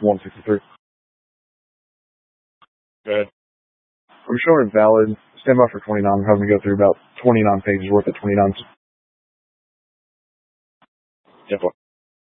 163. Go ahead. I'm showing it valid. Stand by for 29. I'm having to go through about 29 pages worth of 29s. 10-4.